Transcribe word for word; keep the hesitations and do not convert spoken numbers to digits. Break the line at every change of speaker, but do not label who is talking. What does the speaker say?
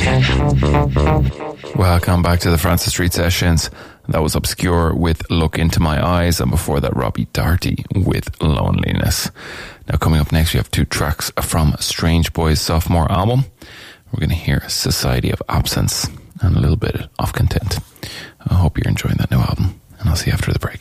Welcome back to the Francis Street Sessions. That was Obscure with Look Into My Eyes, and before that Robbie Darty with Loneliness. Now coming up next we have two tracks from Strange Boys' sophomore album. We're going to hear Society of Absence and a little bit of Content. I hope you're enjoying that new album, and I'll see you after the break.